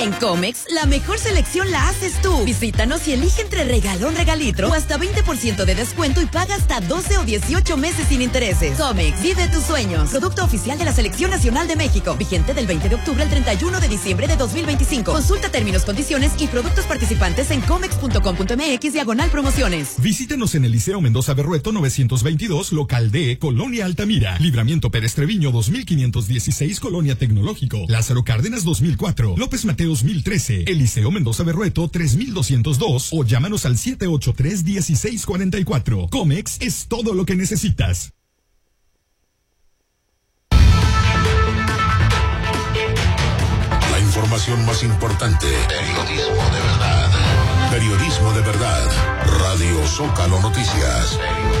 En Comex, la mejor selección la haces tú. Visítanos y elige entre regalón, regalitro o hasta 20% de descuento y paga hasta 12 o 18 meses sin intereses. Comex, vive tus sueños. Producto oficial de la Selección Nacional de México. Vigente del 20 de octubre al 31 de diciembre de 2025. Consulta términos, condiciones y productos participantes en comex.com.mx/promociones. Visítenos en el Liceo Mendoza Berrueto 922, local D, Colonia Altamira. Libramiento Pérez Treviño 2516, Colonia Tecnológico. Lázaro Cárdenas 2004. López Mateos 1013. El Liceo Mendoza Berrueto 3202. O llámanos al 783-1644. Comex es todo lo que necesitas. La información más importante. Periodismo de verdad. Periodismo de verdad. Radio Zócalo Noticias.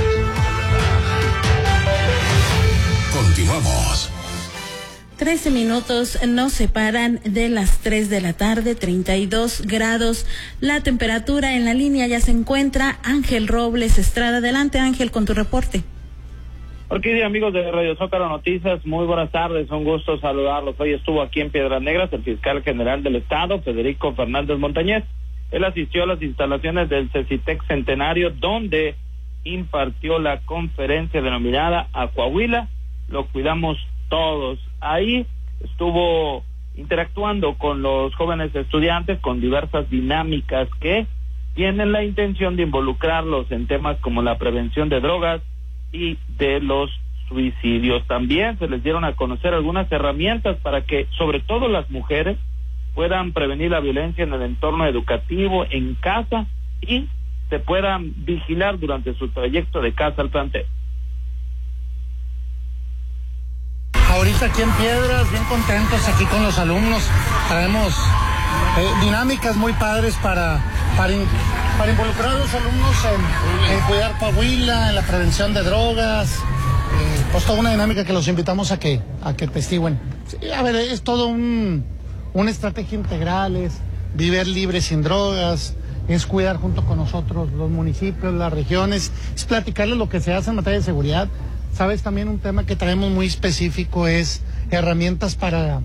Continuamos. 13 minutos nos separan de las 3 de la tarde, 32 grados. La temperatura. En la línea ya se encuentra Ángel Robles Estrada. Adelante, Ángel, con tu reporte. Orquídea, amigos de Radio Zócalo Noticias, muy buenas tardes, un gusto saludarlos. Hoy estuvo aquí en Piedras Negras el fiscal general del Estado, Federico Fernández Montañez. Él asistió a las instalaciones del CECITEC Centenario, donde impartió la conferencia denominada A Coahuila lo cuidamos todos. Ahí estuvo interactuando con los jóvenes estudiantes con diversas dinámicas que tienen la intención de involucrarlos en temas como la prevención de drogas y de los suicidios. También se les dieron a conocer algunas herramientas para que, sobre todo las mujeres, puedan prevenir la violencia en el entorno educativo, en casa, y se puedan vigilar durante su trayecto de casa al plantel. Ahorita aquí en Piedras, bien contentos aquí con los alumnos. Traemos dinámicas muy padres para involucrar a los alumnos en cuidar Coahuila, en la prevención de drogas. Pues toda una dinámica que los invitamos a que testiguen. Sí, a ver, es todo una estrategia integral, es vivir libre sin drogas, es cuidar junto con nosotros los municipios, las regiones, es platicarles lo que se hace en materia de seguridad. Sabes, también un tema que traemos muy específico es herramientas para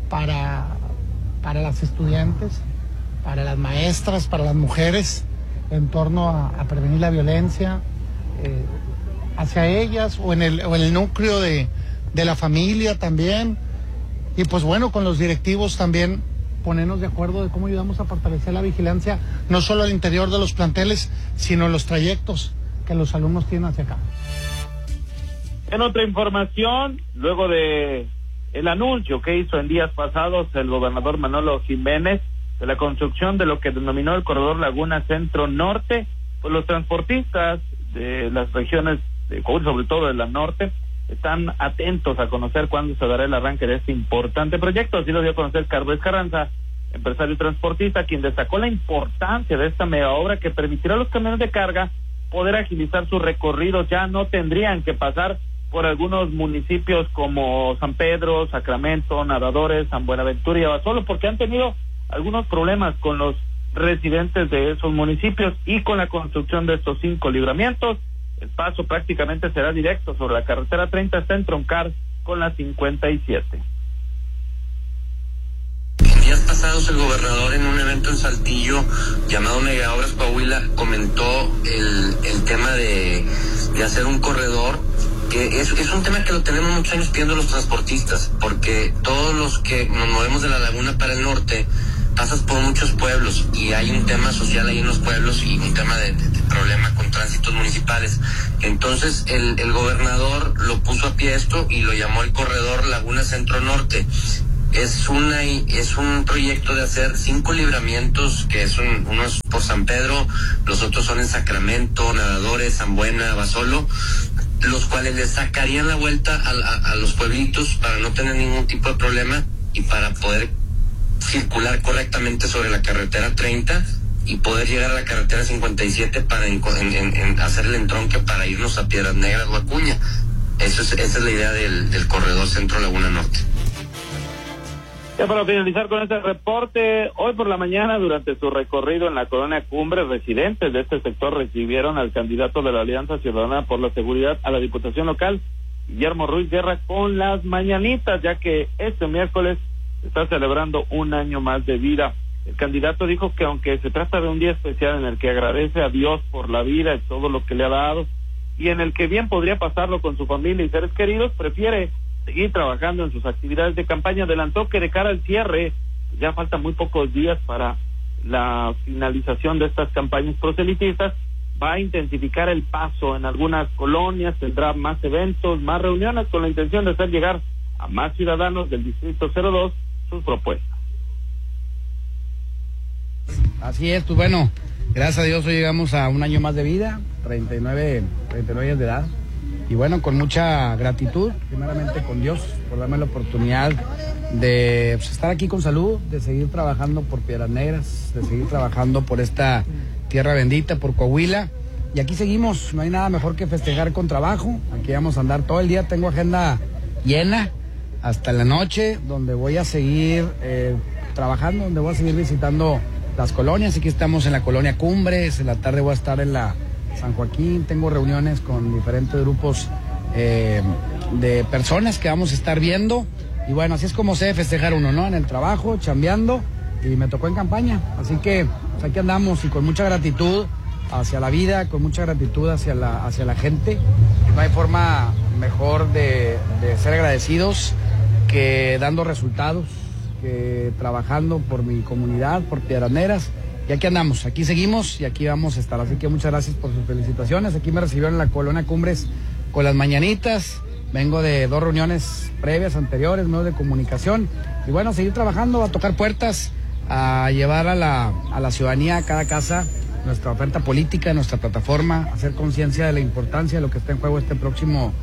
las estudiantes, para las maestras, para las mujeres, en torno a prevenir la violencia hacia ellas o en el núcleo de la familia también. Y pues bueno, con los directivos también ponernos de acuerdo de cómo ayudamos a fortalecer la vigilancia, no solo al interior de los planteles, sino en los trayectos que los alumnos tienen hacia acá. En otra información, luego de el anuncio que hizo en días pasados el gobernador Manolo Jiménez de la construcción de lo que denominó el corredor Laguna Centro Norte, pues los transportistas de las regiones de Coahuila, sobre todo de la norte, están atentos a conocer cuándo se dará el arranque de este importante proyecto. Así lo dio a conocer Carlos Carranza, empresario y transportista, quien destacó la importancia de esta mega obra que permitirá a los camiones de carga poder agilizar sus recorridos. Ya no tendrían que pasar por algunos municipios como San Pedro, Sacramento, Nadadores, San Buenaventura y Abasolo, porque han tenido algunos problemas con los residentes de esos municipios, y con la construcción de estos 5 libramientos, el paso prácticamente será directo sobre la carretera 30 hasta entroncar con la 57. En días pasados el gobernador en un evento en Saltillo llamado Mega Obras Coahuila comentó el tema de hacer un corredor, que es un tema que lo tenemos muchos años pidiendo los transportistas, porque todos los que nos movemos de la laguna para el norte pasas por muchos pueblos y hay un tema social ahí en los pueblos y un tema de problema con tránsitos municipales. Entonces el gobernador lo puso a pie esto y lo llamó el corredor Laguna Centro Norte. Es un proyecto de hacer 5 libramientos, que son unos por San Pedro, los otros son en Sacramento, Nadadores, San Buena, Abasolo, los cuales le sacarían la vuelta a los pueblitos para no tener ningún tipo de problema y para poder circular correctamente sobre la carretera 30 y poder llegar a la carretera 57 para hacer el entronque para irnos a Piedras Negras o Acuña. Esa es la idea del corredor Centro Laguna Norte. Ya para finalizar con este reporte, hoy por la mañana, durante su recorrido en la colonia Cumbre, residentes de este sector recibieron al candidato de la Alianza Ciudadana por la Seguridad a la Diputación Local, Guillermo Ruiz Guerra, con las mañanitas, ya que este miércoles está celebrando un año más de vida. El candidato dijo que aunque se trata de un día especial en el que agradece a Dios por la vida y todo lo que le ha dado, y en el que bien podría pasarlo con su familia y seres queridos, prefiere seguir trabajando en sus actividades de campaña. Adelantó que de cara al cierre, ya faltan muy pocos días para la finalización de estas campañas proselitistas, va a intensificar el paso en algunas colonias, tendrá más eventos, más reuniones, con la intención de hacer llegar a más ciudadanos del Distrito 02 sus propuestas. Así es, pues bueno, gracias a Dios hoy llegamos a un año más de vida, 39 años de edad, y bueno, con mucha gratitud, primeramente con Dios, por darme la oportunidad de estar aquí con salud, de seguir trabajando por Piedras Negras, de seguir trabajando por esta tierra bendita, por Coahuila, y aquí seguimos, no hay nada mejor que festejar con trabajo. Aquí vamos a andar todo el día, tengo agenda llena hasta la noche, donde voy a seguir trabajando, donde voy a seguir visitando las colonias. Aquí estamos en la colonia Cumbres, en la tarde voy a estar en la San Joaquín, tengo reuniones con diferentes grupos de personas que vamos a estar viendo, y bueno, así es como se debe festejar uno, ¿no? En el trabajo, chambeando, y me tocó en campaña, así que pues aquí andamos, y con mucha gratitud hacia la vida, con mucha gratitud hacia la gente. No hay forma mejor de ser agradecidos que dando resultados, que trabajando por mi comunidad, por Piedras Negras. Y aquí andamos, aquí seguimos y aquí vamos a estar. Así que muchas gracias por sus felicitaciones. Aquí me recibieron en la colonia Cumbres con las mañanitas. Vengo de 2 reuniones previas, anteriores, medios de comunicación. Y bueno, seguir trabajando, a tocar puertas, a llevar a la ciudadanía, a cada casa, nuestra oferta política, nuestra plataforma, hacer conciencia de la importancia de lo que está en juego este próximo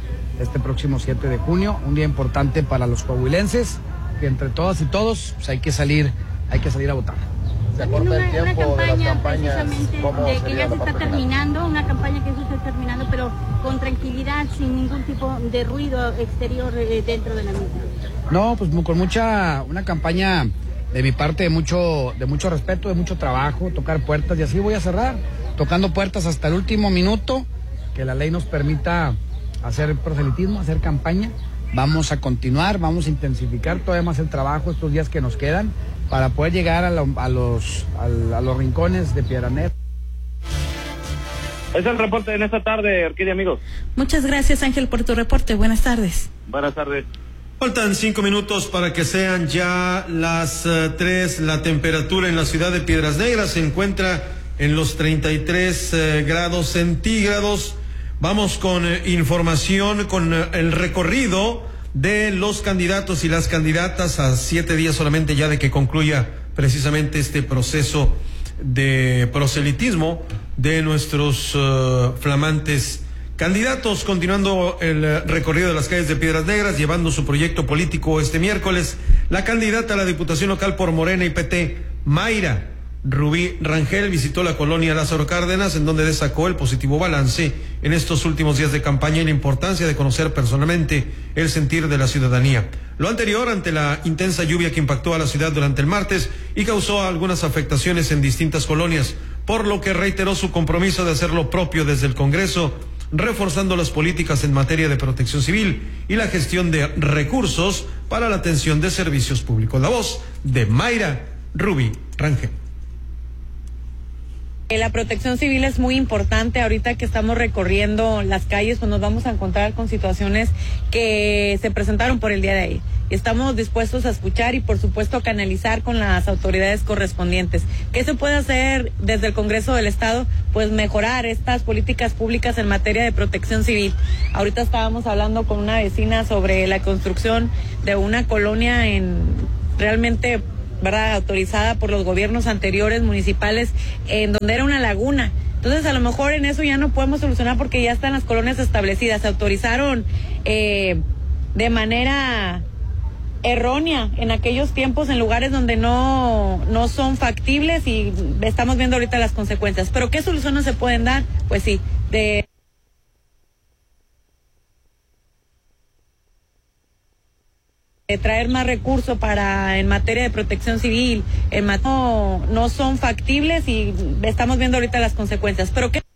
7 de junio. Un día importante para los coahuilenses, que entre todas y todos pues hay que salir a votar. Se acorta el tiempo de las campañas, de que ya se está terminando, una campaña que se está terminando, pero con tranquilidad, sin ningún tipo de ruido exterior dentro de la misma. No, pues con una campaña de mi parte de mucho respeto, de mucho trabajo, tocar puertas, y así voy a cerrar, tocando puertas hasta el último minuto, que la ley nos permita hacer proselitismo, hacer campaña. Vamos a continuar, vamos a intensificar todavía más el trabajo estos días que nos quedan, para poder llegar a los rincones de Piedras Negras. Es el reporte en esta tarde, Orquídea, amigos. Muchas gracias, Ángel, por tu reporte. Buenas tardes. Buenas tardes. Faltan 5 minutos para que sean ya las 3. La temperatura en la ciudad de Piedras Negras se encuentra en los 33 grados centígrados. Vamos con información, con el recorrido de los candidatos y las candidatas a 7 días solamente ya de que concluya precisamente este proceso de proselitismo de nuestros flamantes candidatos. Continuando el recorrido de las calles de Piedras Negras, llevando su proyecto político este miércoles, la candidata a la Diputación Local por Morena y PT, Mayra Rubí Rangel, visitó la colonia Lázaro Cárdenas, en donde destacó el positivo balance en estos últimos días de campaña y la importancia de conocer personalmente el sentir de la ciudadanía. Lo anterior ante la intensa lluvia que impactó a la ciudad durante el martes y causó algunas afectaciones en distintas colonias, por lo que reiteró su compromiso de hacer lo propio desde el Congreso, reforzando las políticas en materia de protección civil y la gestión de recursos para la atención de servicios públicos. La voz de Mayra Rubí Rangel. La protección civil es muy importante. Ahorita que estamos recorriendo las calles, pues nos vamos a encontrar con situaciones que se presentaron por el día de ahí. Estamos dispuestos a escuchar y, por supuesto, a canalizar con las autoridades correspondientes. ¿Qué se puede hacer desde el Congreso del Estado? Pues mejorar estas políticas públicas en materia de protección civil. Ahorita estábamos hablando con una vecina sobre la construcción de una colonia realmente, ¿verdad?, autorizada por los gobiernos anteriores municipales, en donde era una laguna. Entonces, a lo mejor en eso ya no podemos solucionar porque ya están las colonias establecidas. Se autorizaron de manera errónea en aquellos tiempos en lugares donde no son factibles, y estamos viendo ahorita las consecuencias. ¿Pero qué soluciones se pueden dar? Pues sí, de traer más recursos en materia de protección civil, no son factibles, y estamos viendo ahorita las consecuencias. Pero ¿qué